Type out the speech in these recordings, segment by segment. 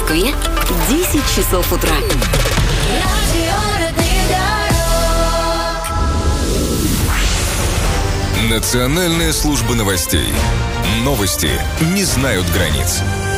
Москве 10 часов утра. Национальная служба новостей. Новости не знают границ.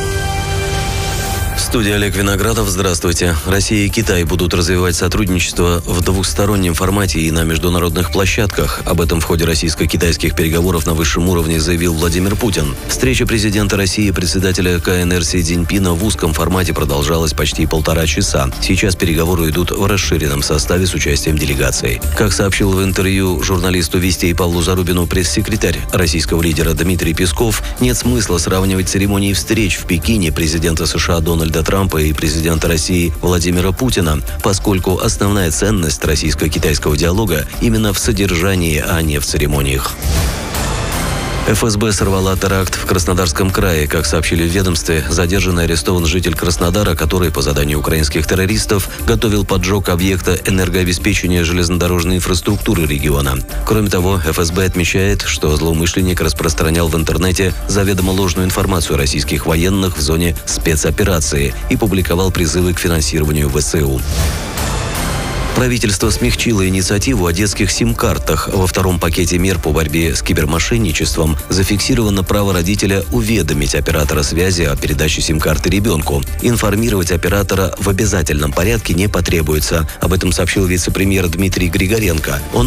Студия Олег Виноградов. Здравствуйте. Россия и Китай будут развивать сотрудничество в двухстороннем формате и на международных площадках. Об этом в ходе российско-китайских переговоров на высшем уровне заявил Владимир Путин. Встреча президента России и председателя КНР Си Цзиньпина в узком формате продолжалась почти 1,5 часа. Сейчас переговоры идут в расширенном составе с участием делегаций. Как сообщил в интервью журналисту «Вестей» Павлу Зарубину пресс-секретарь российского лидера Дмитрий Песков, нет смысла сравнивать церемонии встреч в Пекине президента США Дональда Трампа и президента России Владимира Путина, поскольку основная ценность российско-китайского диалога именно в содержании, а не в церемониях. ФСБ сорвала теракт в Краснодарском крае. Как сообщили в ведомстве, задержан и арестован житель Краснодара, который, по заданию украинских террористов, готовил поджог объекта энергообеспечения железнодорожной инфраструктуры региона. Кроме того, ФСБ отмечает, что злоумышленник распространял в интернете заведомо ложную информацию о российских военных в зоне спецоперации и публиковал призывы к финансированию ВСУ. Правительство смягчило инициативу о детских сим-картах. Во втором пакете мер по борьбе с кибермошенничеством зафиксировано право родителя уведомить оператора связи о передаче сим-карты ребенку. Информировать оператора в обязательном порядке не потребуется. Об этом сообщил вице-премьер Дмитрий Григоренко. Он